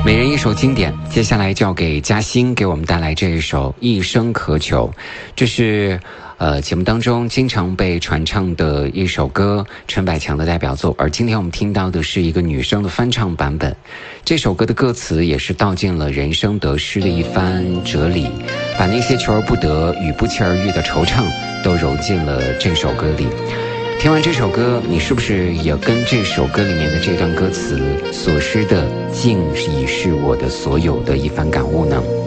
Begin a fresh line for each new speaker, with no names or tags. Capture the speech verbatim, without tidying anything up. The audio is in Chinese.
每人一首经典，接下来交给嘉欣给我们带来这一首《一生渴求》，这是呃节目当中经常被传唱的一首歌，陈百强的代表作。而今天我们听到的是一个女生的翻唱版本。这首歌的歌词也是道尽了人生得失的一番哲理，把那些求而不得与不期而遇的惆怅都揉进了这首歌里。听完这首歌，你是不是也跟这首歌里面的这段歌词所失的竟已是我的所有的一番感悟呢？